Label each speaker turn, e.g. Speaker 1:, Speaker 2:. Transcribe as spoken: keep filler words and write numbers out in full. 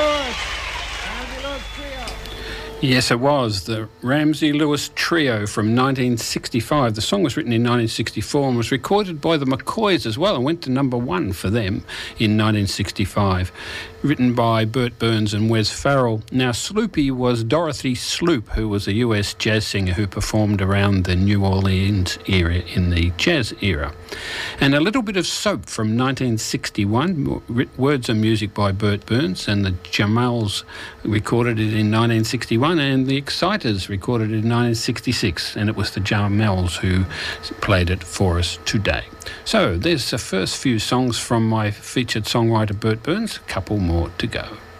Speaker 1: Lewis. Ramsey Lewis Trio.
Speaker 2: Yes, it was the Ramsey Lewis Trio from nineteen sixty-five. The song was written in nineteen sixty-four and was recorded by the McCoys as well and went to number one for them in nineteen sixty-five. Written by Bert Burns and Wes Farrell. Now, Sloopy was Dorothy Sloop, who was a U S jazz singer who performed around the New Orleans area in the jazz era. And a little bit of Soap from nineteen sixty-one, words and music by Bert Burns, and the Jamals recorded it in nineteen sixty-one, and the Exciters recorded it in nineteen sixty-six, and it was the Jamals who played it for us today. So there's the first few songs from my featured songwriter Bert Burns, a couple more to go.